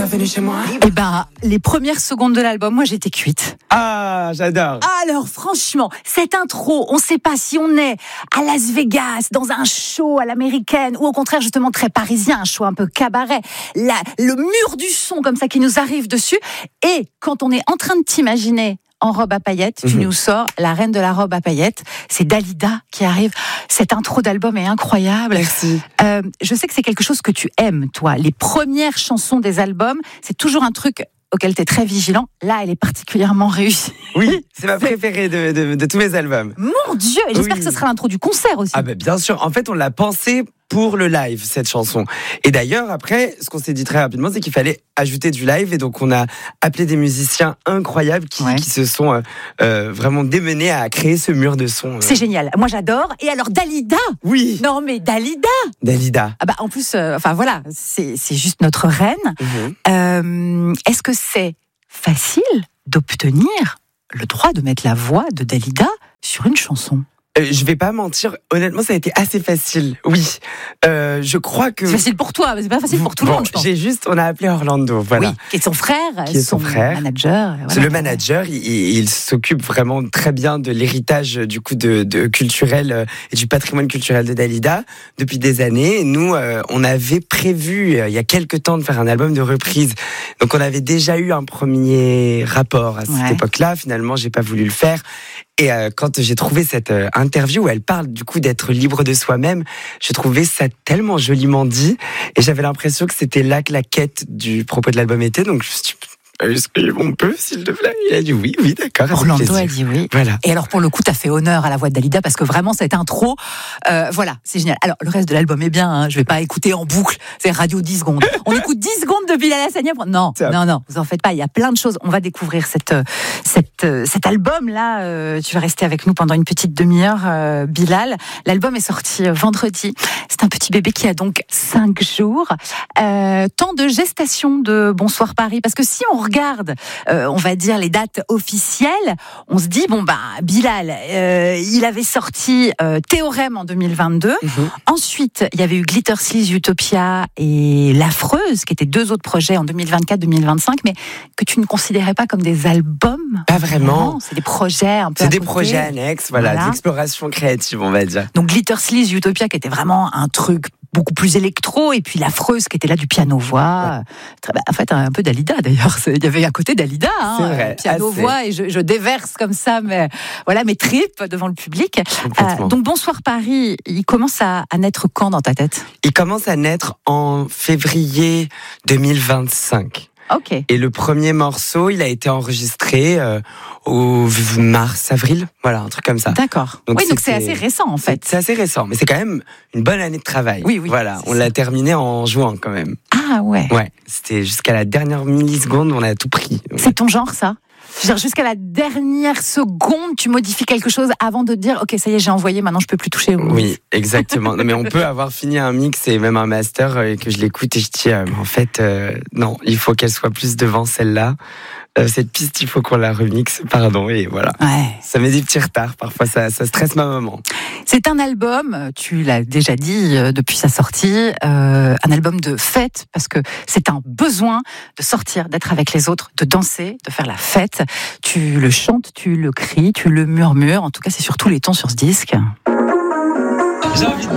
bienvenue chez moi. Eh ben, les premières secondes de l'album, moi j'étais cuite. Ah, j'adore. Alors franchement, cette intro, on ne sait pas si on est à Las Vegas, dans un show à l'américaine, ou au contraire justement très parisien, un show un peu cabaret. Le mur du son comme ça qui nous arrive dessus. Et quand on est en train de t'imaginer en robe à paillettes, tu nous sors la reine de la robe à paillettes, c'est Dalida qui arrive. Cette intro d'album est incroyable. Merci. Je sais que c'est quelque chose que tu aimes, toi. Les premières chansons des albums, c'est toujours un truc auquel tu es très vigilant. Là, elle est particulièrement réussie. Oui, c'est ma préférée de tous mes albums. Mon Dieu, et j'espère que ce sera l'intro du concert aussi. Ah ben bien sûr, en fait on l'a pensé pour le live, cette chanson. Et d'ailleurs, après, ce qu'on s'est dit très rapidement, c'est qu'il fallait ajouter du live. Et donc, on a appelé des musiciens incroyables qui se sont vraiment démenés à créer ce mur de son. C'est génial. Moi, j'adore. Et alors, Dalida. Oui. Non, mais Dalida. Dalida. Ah bah, en plus, voilà, c'est juste notre reine. Est-ce que c'est facile d'obtenir le droit de mettre la voix de Dalida sur une chanson? Je vais pas mentir, honnêtement, ça a été assez facile. Oui, je crois que c'est facile pour toi, mais c'est pas facile pour tout le monde, je pense. On a appelé Orlando, voilà. Oui, qui est son frère, son manager. Voilà. Le manager, il s'occupe vraiment très bien de l'héritage du coup de culturel et du patrimoine culturel de Dalida depuis des années. Nous, on avait prévu il y a quelques temps de faire un album de reprise, donc on avait déjà eu un premier rapport à cette époque-là. Finalement, j'ai pas voulu le faire. Et quand j'ai trouvé cette interview où elle parle du coup d'être libre de soi-même, je trouvais ça tellement joliment dit, et j'avais l'impression que c'était là que la quête du propos de l'album était. Donc je me suis dit, est-ce qu'on peut, s'il te plaît? Il a dit oui, d'accord. Orlando a dit oui. Voilà. Et alors pour le coup, t'as fait honneur à la voix de Dalida parce que vraiment cette intro, voilà, c'est génial. Alors le reste de l'album est bien, hein, je vais pas écouter en boucle, c'est radio 10 secondes. On écoute 10 secondes de Bilal Hassani. Non, vous en faites pas, il y a plein de choses. On va découvrir cet album là, tu vas rester avec nous pendant une petite demi-heure, Bilal. L'album est sorti vendredi. C'est un petit bébé qui a donc 5 jours. Temps de gestation de Bonsoir Paris, parce que si on regarde, on va dire les dates officielles, on se dit Bilal, il avait sorti Théorème en 2022. Ensuite, il y avait eu Glitter Sleaze Utopia et L'Affreuse, qui étaient 2 autres projets en 2024-2025, mais que tu ne considérais pas comme des albums. Pas vraiment. Non, c'est des projets un peu. C'est des projets annexes, voilà, d'exploration créative, on va dire. Donc Glitter Sleaze Utopia, qui était vraiment un truc beaucoup plus électro, et puis L'Affreuse qui était là du piano-voix. En fait, un peu Dalida d'ailleurs. Il y avait à côté Dalida, piano-voix, et je déverse comme ça mes tripes devant le public. Donc Bonsoir Paris, il commence à naître quand dans ta tête? Il commence à naître en février 2025. Ok. Et le premier morceau, il a été enregistré au mars-avril, voilà, un truc comme ça. D'accord. Donc c'est assez récent en fait. C'est assez récent, mais c'est quand même une bonne année de travail. Oui. Voilà, on l'a terminé en juin quand même. Ah ouais. Ouais, c'était jusqu'à la dernière milliseconde, on a tout pris. C'est ton genre ça? Je veux dire, jusqu'à la dernière seconde, tu modifies quelque chose avant de te dire ok, ça y est, j'ai envoyé, maintenant je peux plus toucher. Oui, exactement. Non, mais on peut avoir fini un mix et même un master et que je l'écoute et je dis en fait non, il faut qu'elle soit plus devant celle-là. Cette piste, il faut qu'on la remixe, pardon, et voilà. Ouais. Ça met des petits retards, parfois ça stresse ma maman. C'est un album, tu l'as déjà dit depuis sa sortie, un album de fête, parce que c'est un besoin de sortir, d'être avec les autres, de danser, de faire la fête. Tu le chantes, tu le cries, tu le murmures, en tout cas c'est sur tous les tons sur ce disque. J'ai envie de